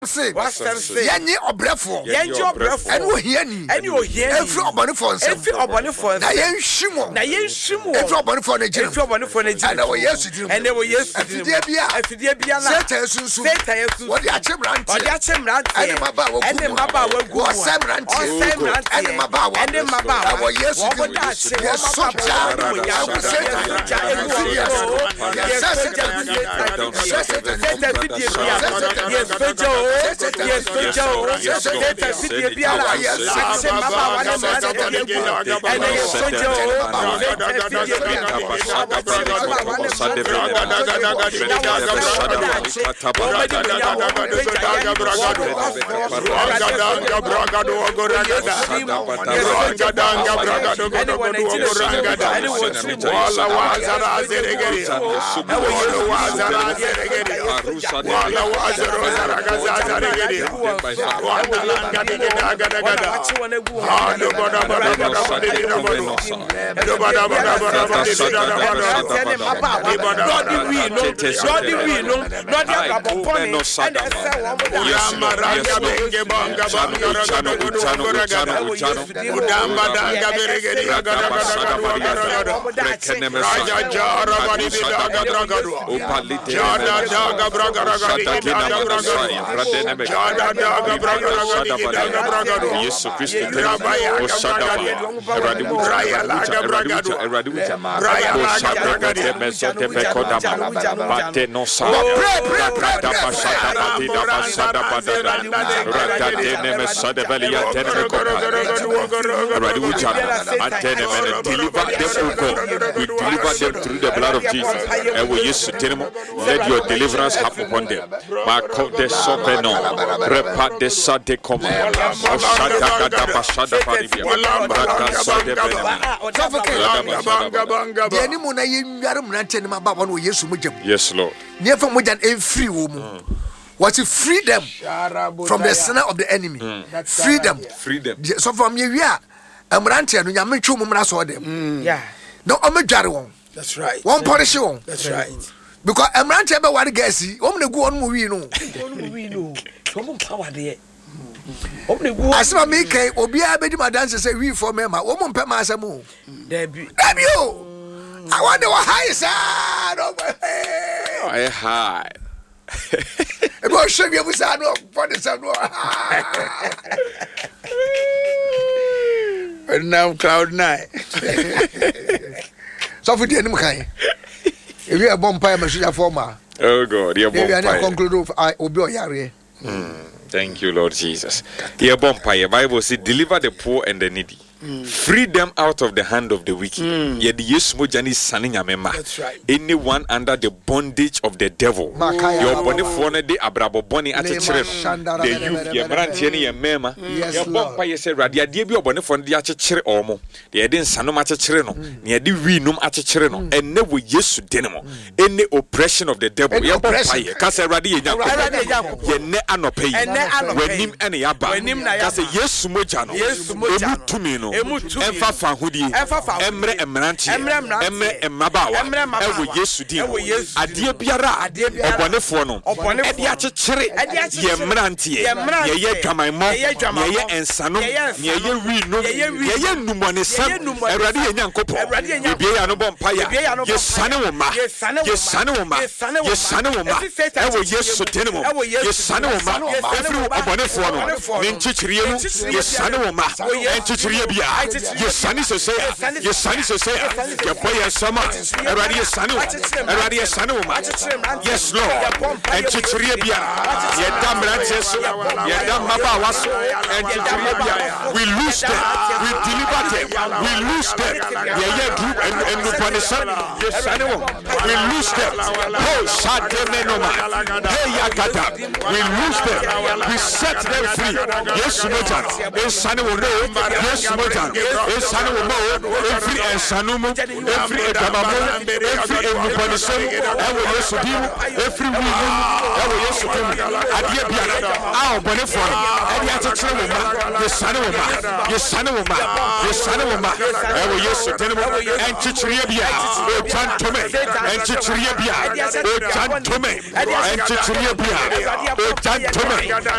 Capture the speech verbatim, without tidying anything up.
say wasam say yenye obrefo yenje obrefo eni ohiani eni ohiani efi obonefo nsem efi obonefo na yenhwimo na yenhwimo efi obonefo na gina efi obonefo na gina ana wo yesu dirim ene wo yesu afidie bia afidie bia na satan sunsun satan yesu wodi achemrante wodi achemrante ene maba wo ene maba wo gu wo semrante semrante ene maba wo ene maba wo yesu dirim yesu ja wo satan ja egu yesu satan fidie bia yesu fejo yesu fejo satan fidie bia na yesu maba wa na mrante ene yesu fejo through the blood of Jesus. And we used to tell them, let your deliverance happen upon them. Marco de Sopeno, Repa de Sade Coma, Oshada Bashada Paribia, Brata Sade Benjamin. Yes, Lord. Never more than a free woman. Was to free them from the sinner of the enemy. Mm. Freedom. Freedom. So from here, we are. I'm ranting and I'm making sure I saw them. Yeah. No, I'm a jarry one. That's right. One polish one. That's right. Because I'm ranting about what I guess. I'm going to go on movie. No, we know. Come power there. As my make a Obia Betty, my dancer say, we for me, my woman, Pema Samu. Debbie. Damn you! I wonder what high side. I high. I'm going to show you what's on for the sun. And now, cloud nine. So for the enemy, if you are bomb pie, Machine former. Oh God, you're bomb pie. Conclude, I obey Yari. Thank you, Lord Jesus. You're bomb pie. Bible says, deliver the poor and the needy. Mm. Free them out of the hand of the wicked. Mm. That's right. Anyone under the bondage of the devil. Your body for a day, abrabo boni at a children. The youth, your branchini, your mema. Your bomba, you say, Radia, dear, your bonnet for the archer omo. The Eden Sanum at a chireno. Near the winum at a chireno. And never yes to dynamo. Any oppression of the devil. Your oppression. Casa Radia, ye ne anopay. When him and Yaba. When him, as a yes, Mojano. Yes, Mojano. Emfa fahudi emre emranti emre emabawa ewo yesu din adie biara obonefo no e dia kyekyere ye emranti ye ye dwamanmo ye ye ensano ye ye winu ye ye numone sam erade ye nyankopo ye bie ya no bompaya ye sane wo ma ye sane wo ma ye sane wo ma ewo yesu din mo ye sane wo ma efri obonefo no ne nkyekyere mu ye sane wo ma enkyekyeere Yes, Sunny so say, yes, Sunny so say, your boy and summer, a radio sanu, a radio sanu, yes, Lord, and Chichiribia, your damn ranches, your damn Mabawas, and Chichiribia, we lose them, we deliver them, we lose them, yeah, group and Lupanissan, yes, Sanu, we lose them, oh, Shadamenoma, hey, Yagada, we lose them, we set them free, yes, Motan, yes, Sanu, yes, Motan. Sanu mo every Sanumu every Edamamu every Emupanism ewo Yesu dim every wimu ewo Yesu dim adie biara a obonefo ade akyekere wo ma ye sane wo ma ye sane wo ma ye sane wo ma ewo Yesu dim enkyekere bia o tantome enkyekere bia o tantome enkyekere bia o tantome